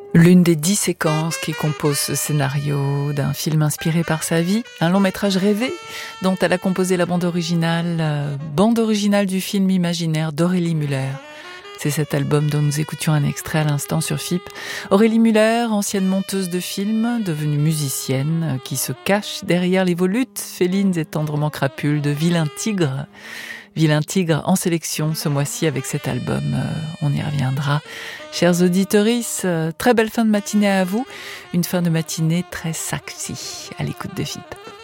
L'une des 10 séquences qui composent ce scénario d'un film inspiré par sa vie, un long métrage rêvé dont elle a composé la bande originale du film imaginaire d'Aurélie Müller. C'est cet album dont nous écoutions un extrait à l'instant sur FIP. Aurélie Müller, ancienne monteuse de films, devenue musicienne, qui se cache derrière les volutes félines et tendrement crapules de Vilain Tigre. Vilain Tigre en sélection ce mois-ci avec cet album. On y reviendra. Chers auditorices, très belle fin de matinée à vous. Une fin de matinée très sexy à l'écoute de FIP.